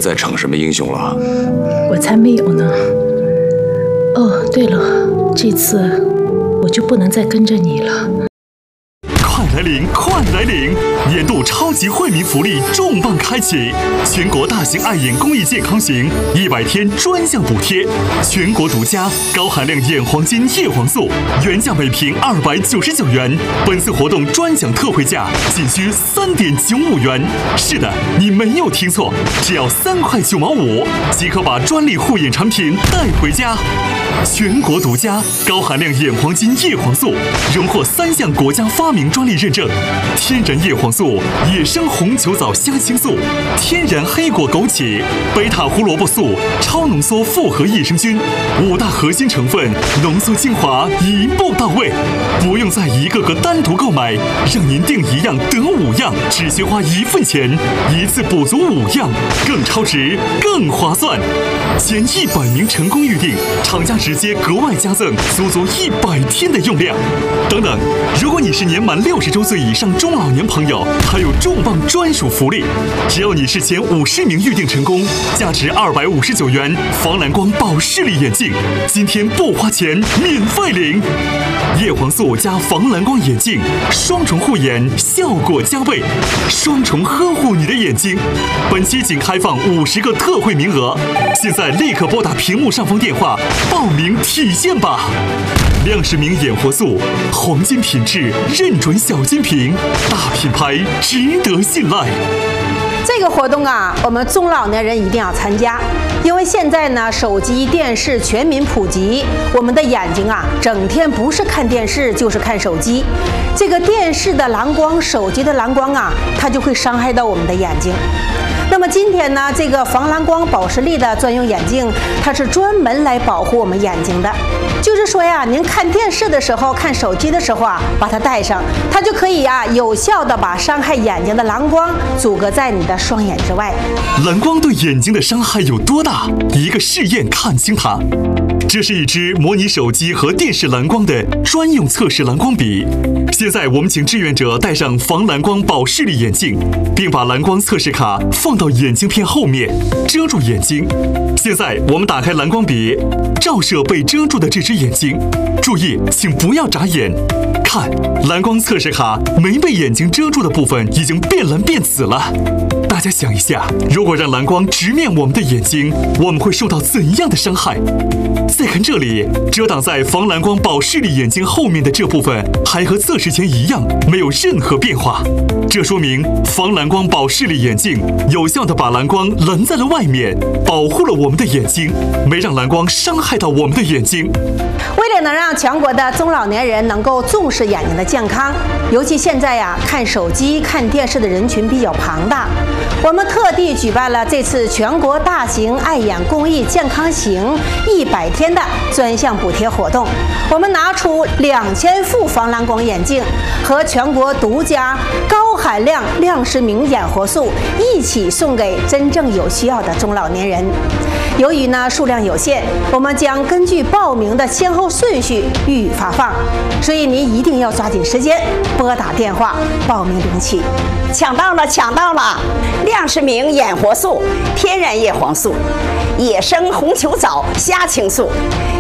再逞什么英雄了？ 我才没有呢。哦，对了，这次我就不能再跟着你了。 快来领，快来领！年度超级惠民福利重磅开启，全国大型爱眼公益健康行100天专项补贴，全国独家高含量眼黄金叶黄素，原价每瓶299元，本次活动专享特惠价仅需3.95元。是的，你没有听错，只要3块9毛5即可把专利护眼产品带回家。全国独家高含量眼黄金叶黄素，荣获3项国家发明专利认证：天然叶黄素、野生红球藻香青素、天然黑果枸杞、贝塔胡萝卜素、超浓缩复合益生菌，5大核心成分浓缩精华，一步到位，不用再一个个单独购买，让您订1样得5样，只需花1份钱，一次补足5样，更超值，更划算。前100名成功预订，厂家直接格外加赠足100天的用量。等等，如果你是年满60周岁以上中老年朋友，还有重磅专属福利，只要你是前50名预订成功，价值259元防蓝光保视力眼镜，今天不花钱免费领。叶黄素加防蓝光眼镜，双重护眼，效果加倍，双重呵护你的眼睛。本期仅开放50个特惠名额，现在立刻拨打屏幕上方电话报名体验吧。亮世明眼活素，黄金品质，认准小金瓶，大品牌，值得信赖。 这个活动啊，我们中老年人一定要参加，因为现在呢，手机、电视全民普及，我们的眼睛啊，整天不是看电视就是看手机。这个电视的蓝光、手机的蓝光啊，它就会伤害到我们的眼睛。那么今天呢，这个防蓝光保视力的专用眼镜，它是专门来保护我们眼睛的。就是说呀，您看电视的时候、看手机的时候啊，把它戴上，它就可以啊，有效的把伤害眼睛的蓝光阻隔在你的双眼之外。 蓝光对眼睛的伤害有多大？一个试验看清它。这是一支模拟手机和电视蓝光的专用测试蓝光笔。现在我们请志愿者戴上防蓝光保视力眼镜，并把蓝光测试卡放到眼镜片后面，遮住眼睛。现在我们打开蓝光笔，照射被遮住的这只眼睛。注意，请不要眨眼。看，蓝光测试卡没被眼睛遮住的部分已经变蓝变紫了。大家想一下，如果让蓝光直面我们的眼睛，我们会受到怎样的伤害？再看这里，遮挡在防蓝光保视力眼镜后面的这部分还和测试前一样，没有任何变化。这说明防蓝光保视力眼镜有效地把蓝光拦在了外面，保护了我们的眼睛，没让蓝光伤害到我们的眼睛。 为了能让全国的中老年人能够重视眼睛的健康，尤其现在呀，看手机、看电视的人群比较庞大，我们特地举办了这次全国大型爱眼公益健康行100天的专项补贴活动。我们拿出2000副防蓝光眼镜和全国独家高含量亮世明眼活素一起送给真正有需要的中老年人。由于呢数量有限，我们将根据报名的先后顺序予以发放，所以您一定要抓紧时间拨打电话报名领取。 抢到了，抢到了！亮世明眼活素、天然叶黄素、野生红球藻虾青素、